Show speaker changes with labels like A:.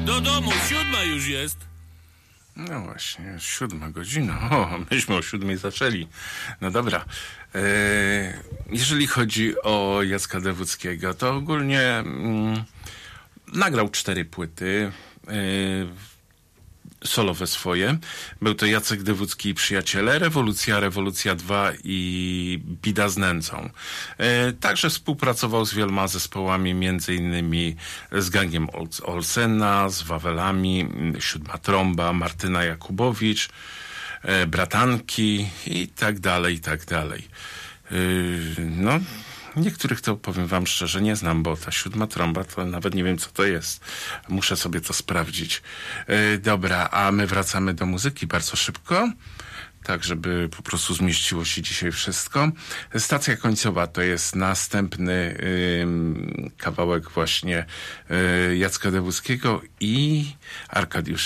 A: Do domu, 7 już jest.
B: No właśnie, 7 godzina. O, myśmy o 7 zaczęli. No dobra. Jeżeli chodzi o Jacka Dewódzkiego, to ogólnie nagrał 4 płyty solowe swoje. Był to Jacek Dewódzki i Przyjaciele, Rewolucja 2 i Bida z nędzą. Także współpracował z wieloma zespołami, między innymi z Gangiem Olsena, z Wawelami, Siódma Trąba, Martyna Jakubowicz, Bratanki i tak dalej, i tak dalej. No, niektórych to, powiem wam szczerze, nie znam, bo ta Siódma Trąba to nawet nie wiem, co to jest. Muszę sobie to sprawdzić. Dobra, a my wracamy do muzyki bardzo szybko, tak żeby po prostu zmieściło się dzisiaj wszystko. Stacja końcowa to jest następny kawałek właśnie Jacka Dewódzkiego i Arkadiusza